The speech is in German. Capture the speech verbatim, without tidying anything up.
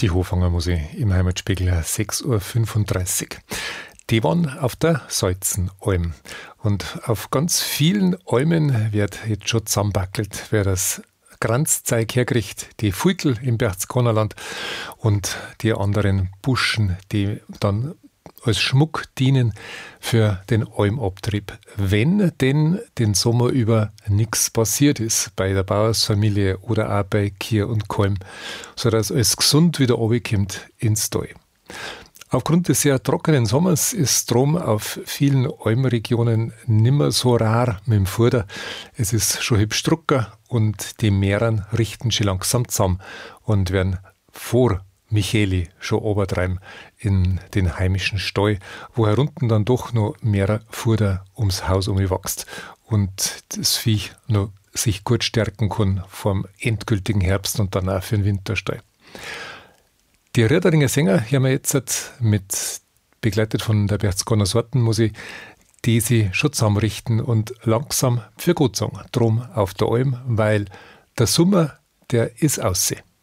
Die Hofanger Musik im Heimatspiegel, sechs Uhr fünfunddreißig. Die waren auf der Salzenalm. Und auf ganz vielen Almen wird jetzt schon zusammenbackelt, wer das Kranzzeug herkriegt, die Fulkel im Berchtesgadenerland und die anderen Buschen, die dann als Schmuck dienen für den Almabtrieb. Wenn denn den Sommer über nichts passiert ist bei der Bauersfamilie oder auch bei Kier und Kalm, sodass alles gesund wieder runterkommt ins Tal. Aufgrund des sehr trockenen Sommers ist Strom auf vielen Almregionen nimmer so rar mit dem Fuder. Es ist schon hübsch drucker und die Meeren richten schon langsam zusammen und werden vor Micheli schon obertreiben in den heimischen Stall, wo herunten dann doch noch mehr Fuder ums Haus umwächst und das Viech noch sich gut stärken kann vom endgültigen Herbst und dann auch für den Winterstall. Die Riederinger Sänger hören wir jetzt mit, begleitet von der Berchtesgadener Sortenmusik, die sie schon zusammenrichten und langsam für gut sagen. Drum auf der Alm, weil der Sommer, der ist aussehen.